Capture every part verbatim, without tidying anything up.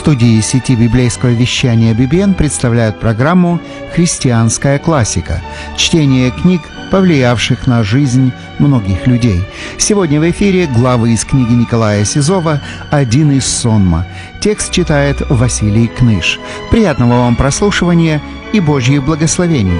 студии сети библейского вещания би би эн представляют программу «Христианская классика» – чтение книг, повлиявших на жизнь многих людей. Сегодня в эфире главы из книги Николая Сизова «Один из сонма». Текст читает Василий Кныш. Приятного вам прослушивания и Божьих благословений.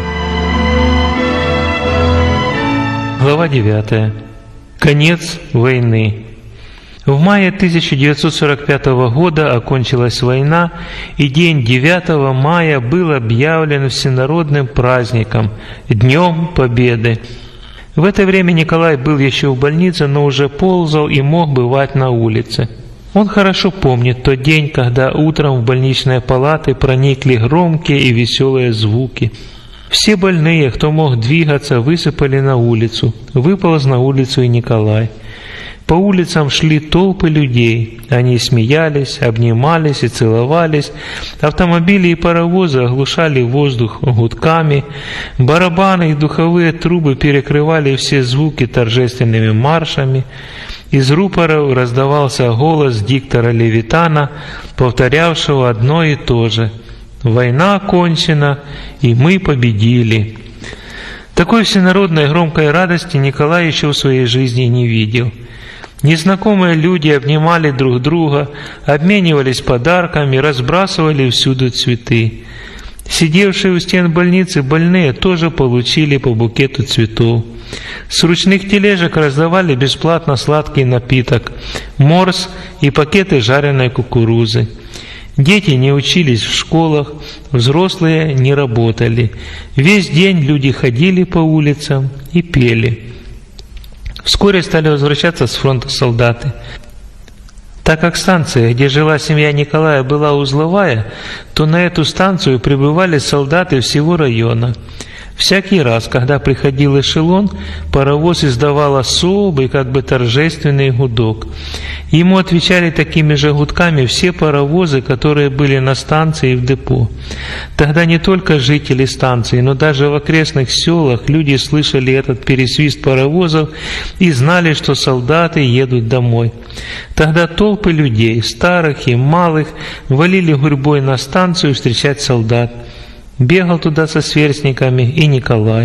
Глава девятая. Конец войны. В мае тысяча девятьсот сорок пятого года окончилась война, и день девятого мая был объявлен всенародным праздником – Днем Победы. В это время Николай был еще в больнице, но уже ползал и мог бывать на улице. Он хорошо помнит тот день, когда утром в больничные палаты проникли громкие и веселые звуки. Все больные, кто мог двигаться, высыпали на улицу. Выполз на улицу и Николай. По улицам шли толпы людей. Они смеялись, обнимались и целовались. Автомобили и паровозы оглушали воздух гудками. Барабаны и духовые трубы перекрывали все звуки торжественными маршами. Из рупоров раздавался голос диктора Левитана, повторявшего одно и то же: «Война окончена, и мы победили». Такой всенародной громкой радости Николай еще в своей жизни не видел. Незнакомые люди обнимали друг друга, обменивались подарками, разбрасывали всюду цветы. Сидевшие у стен больницы больные тоже получили по букету цветов. С ручных тележек раздавали бесплатно сладкий напиток – морс и пакеты жареной кукурузы. Дети не учились в школах, взрослые не работали. Весь день люди ходили по улицам и пели. Вскоре стали возвращаться с фронта солдаты. Так как станция, где жила семья Николая, была узловая, то на эту станцию прибывали солдаты всего района. Всякий раз, когда приходил эшелон, паровоз издавал особый, как бы торжественный гудок. Ему отвечали такими же гудками все паровозы, которые были на станции и в депо. Тогда не только жители станции, но даже в окрестных селах люди слышали этот пересвист паровозов и знали, что солдаты едут домой. Тогда толпы людей, старых и малых, валили гурьбой на станцию встречать солдат. Бегал туда со сверстниками и Николай.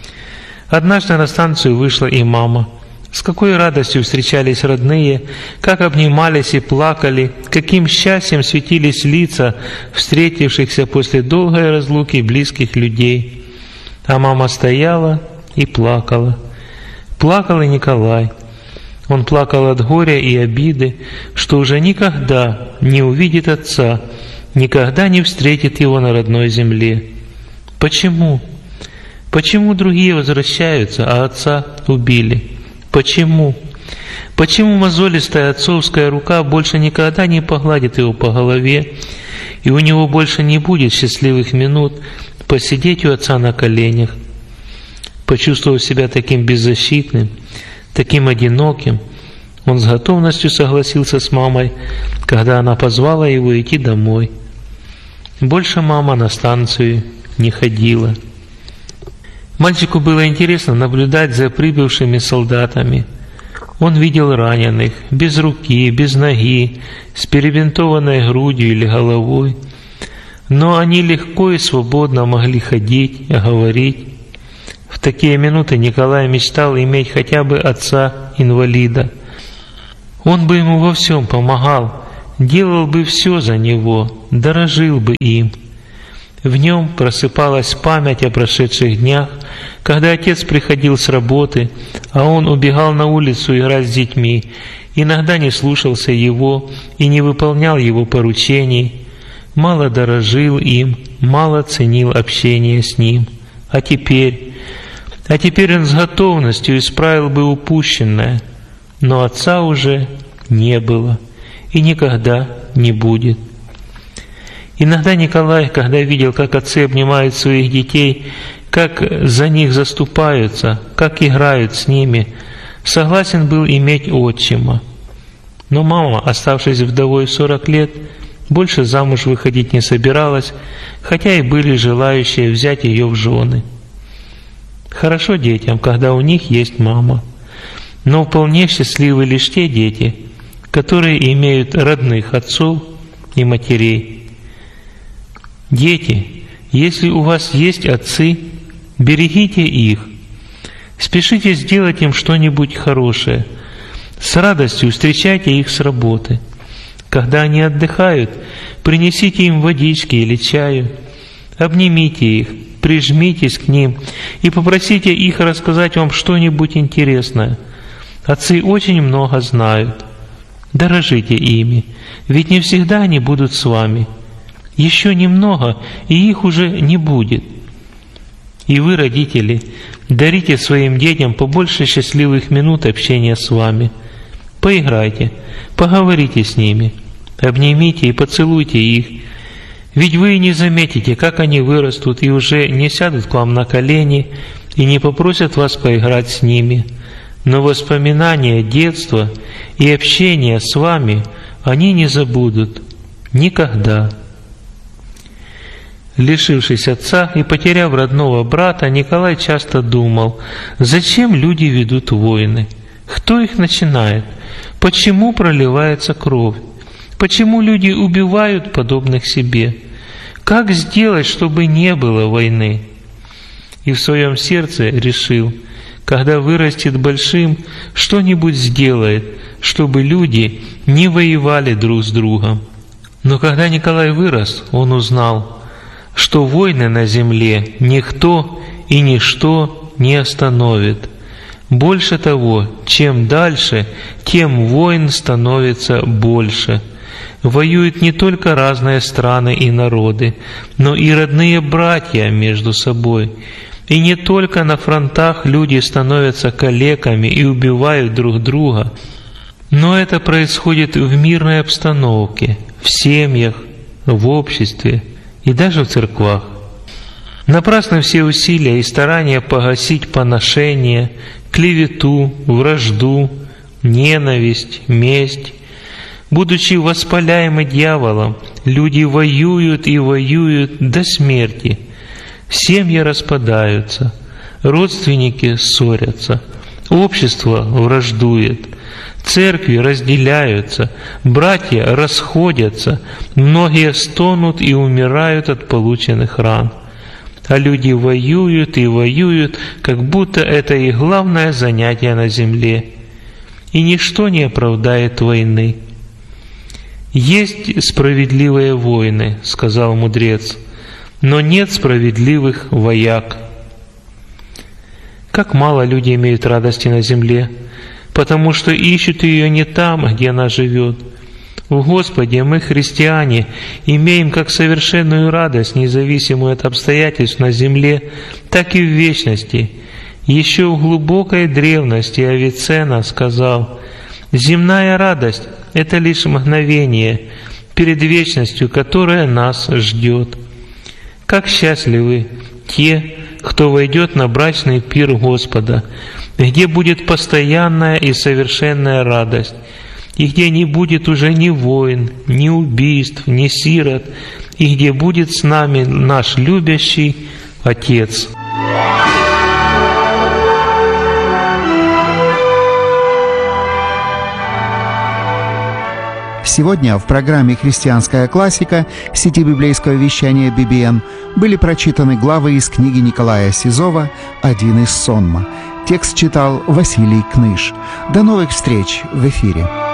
Однажды на станцию вышла и мама. С какой радостью встречались родные, как обнимались и плакали, каким счастьем светились лица встретившихся после долгой разлуки близких людей. А мама стояла и плакала. Плакал и Николай. Он плакал от горя и обиды, что уже никогда не увидит отца, никогда не встретит его на родной земле. Почему? Почему другие возвращаются, а отца убили? Почему? Почему мозолистая отцовская рука больше никогда не погладит его по голове, и у него больше не будет счастливых минут посидеть у отца на коленях? Почувствовав себя таким беззащитным, таким одиноким, он с готовностью согласился с мамой, когда она позвала его идти домой. Больше мама на станцию не ходила. Мальчику было интересно наблюдать за прибывшими солдатами. Он видел раненых, без руки, без ноги, с перебинтованной грудью или головой. Но они легко и свободно могли ходить и говорить. В такие минуты Николай мечтал иметь хотя бы отца-инвалида. Он бы ему во всем помогал, делал бы все за него, дорожил бы им. В нем просыпалась память о прошедших днях, когда отец приходил с работы, а он убегал на улицу играть с детьми, иногда не слушался его и не выполнял его поручений, мало дорожил им, мало ценил общение с ним. А теперь, а теперь он с готовностью исправил бы упущенное, но отца уже не было и никогда не будет. Иногда Николай, когда видел, как отцы обнимают своих детей, как за них заступаются, как играют с ними, согласен был иметь отчима. Но мама, оставшись вдовой в сорок лет, больше замуж выходить не собиралась, хотя и были желающие взять ее в жены. Хорошо детям, когда у них есть мама. Но вполне счастливы лишь те дети, которые имеют родных отцов и матерей. Дети, если у вас есть отцы, берегите их. Спешите сделать им что-нибудь хорошее. С радостью встречайте их с работы. Когда они отдыхают, принесите им водички или чаю. Обнимите их, прижмитесь к ним и попросите их рассказать вам что-нибудь интересное. Отцы очень много знают. Дорожите ими, ведь не всегда они будут с вами. Еще немного, и их уже не будет. И вы, родители, дарите своим детям побольше счастливых минут общения с вами. Поиграйте, поговорите с ними, обнимите и поцелуйте их. Ведь вы не заметите, как они вырастут и уже не сядут к вам на колени и не попросят вас поиграть с ними. Но воспоминания детства и общения с вами они не забудут никогда. Лишившись отца и потеряв родного брата, Николай часто думал, зачем люди ведут войны? Кто их начинает? Почему проливается кровь? Почему люди убивают подобных себе? Как сделать, чтобы не было войны? И в своем сердце решил, когда вырастет большим, что-нибудь сделает, чтобы люди не воевали друг с другом. Но когда Николай вырос, он узнал, что войны на земле никто и ничто не остановит. Больше того, чем дальше, тем войн становится больше. Воюют не только разные страны и народы, но и родные братья между собой. И не только на фронтах люди становятся калеками и убивают друг друга, но это происходит в мирной обстановке, в семьях, в обществе и даже в церквах. Напрасны все усилия и старания погасить поношение, клевету, вражду, ненависть, месть. Будучи воспаляемы дьяволом, люди воюют и воюют до смерти. Семьи распадаются, родственники ссорятся, общество враждует, церкви разделяются, братья расходятся, многие стонут и умирают от полученных ран. А люди воюют и воюют, как будто это их главное занятие на земле. И ничто не оправдает войны. «Есть справедливые войны», — сказал мудрец, «но нет справедливых вояк». Как мало люди имеют радости на земле, потому что ищут ее не там, где она живет. В Господе мы, христиане, имеем как совершенную радость, независимую от обстоятельств на земле, так и в вечности. Еще в глубокой древности Авиценна сказал: «Земная радость — это лишь мгновение перед вечностью, которая нас ждет». Как счастливы те, кто войдет на брачный пир Господа, где будет постоянная и совершенная радость, и где не будет уже ни войн, ни убийств, ни сирот, и где будет с нами наш любящий Отец. Сегодня в программе «Христианская классика» сети библейского вещания би би эн были прочитаны главы из книги Николая Сизова «Один из сонма». Текст читал Василий Кныш. До новых встреч в эфире.